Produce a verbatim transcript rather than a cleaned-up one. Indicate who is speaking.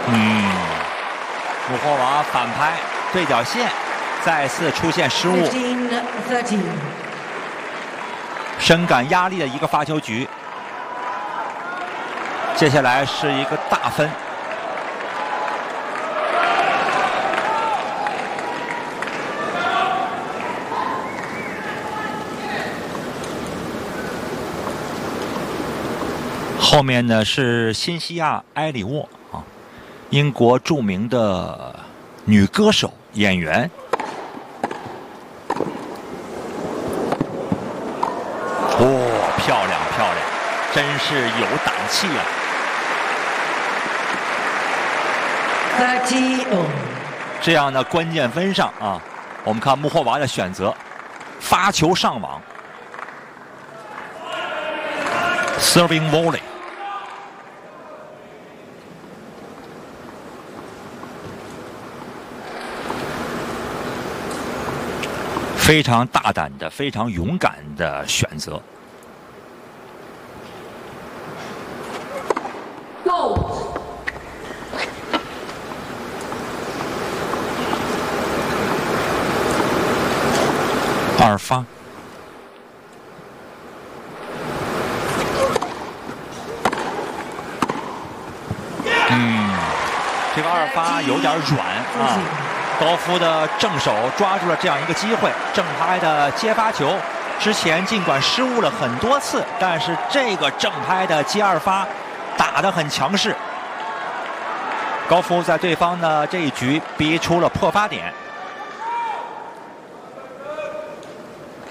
Speaker 1: 嗯，穆霍娃反拍对角线，再次出现失误，深感压力的一个发球局。接下来是一个大分。后面呢是辛西娅·埃里沃啊，英国著名的女歌手、演员。哦，漂亮漂亮，真是有胆气啊！这样的关键分上啊，我们看穆霍娃的选择，发球上网 ，serving volley。非常大胆的、非常勇敢的选择。二发。嗯，这个二发有点软啊。高夫的正手抓住了这样一个机会，正拍的接发球，之前尽管失误了很多次，但是这个正拍的接二发打得很强势。高夫在对方的这一局逼出了破发点。